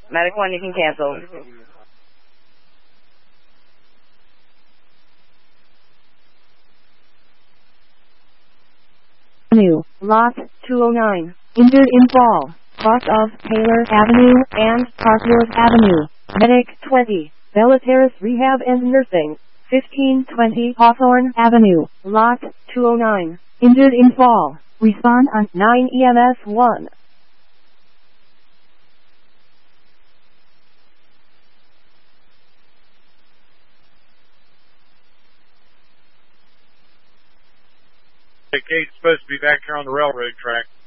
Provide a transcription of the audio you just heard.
Medic 1, you can cancel. Avenue, Lot 209, injured in fall, cross of Taylor Avenue and Parkwood Avenue. Medic 20, Bella Terrace Rehab and Nursing, 1520 Hawthorne Avenue, Lot 209, injured in fall. Respond on 9 EMS 1. Kate's supposed to be back here on the railroad track.